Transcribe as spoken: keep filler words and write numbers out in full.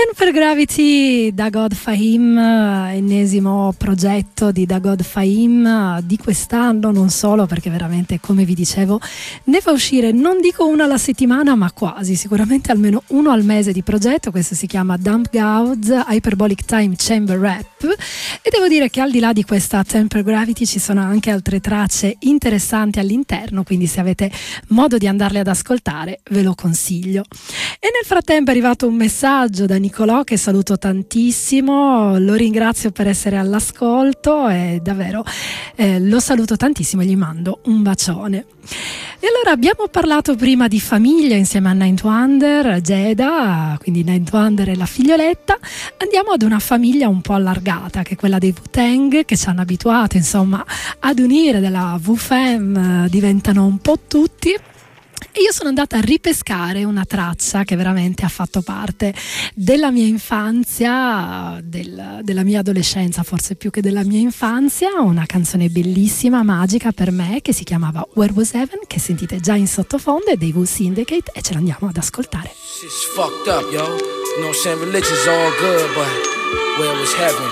Temper Gravity, Dagod Fahim, ennesimo progetto di Dagod Fahim di quest'anno, non solo, perché veramente, come vi dicevo, ne fa uscire non dico uno alla settimana, ma quasi, sicuramente almeno uno al mese di progetto. Questo si chiama Dump Gouds Hyperbolic Time Chamber Rap, e devo dire che al di là di questa Temper Gravity ci sono anche altre tracce interessanti all'interno, quindi se avete modo di andarle ad ascoltare ve lo consiglio. E nel frattempo è arrivato un messaggio da Nicolò che saluto tantissimo, lo ringrazio per essere all'ascolto e davvero eh, lo saluto tantissimo e gli mando un bacione. E allora abbiamo parlato prima di famiglia insieme a Ninth Wonder, Jada, quindi Ninth Wonder e la figlioletta. Andiamo ad una famiglia un po' allargata, che è quella dei Wu-Tang, che ci hanno abituato insomma ad unire della Wu-Fam, diventano un po' tutti. E io sono andata a ripescare una traccia che veramente ha fatto parte della mia infanzia, del, della mia adolescenza, forse più che della mia infanzia, una canzone bellissima, magica per me, che si chiamava Where Was Heaven, che sentite già in sottofondo, è dei Wu Syndicate, e ce l'andiamo ad ascoltare. Shit's fucked up, yo. You know what I'm saying? Religion's all good, but where was heaven?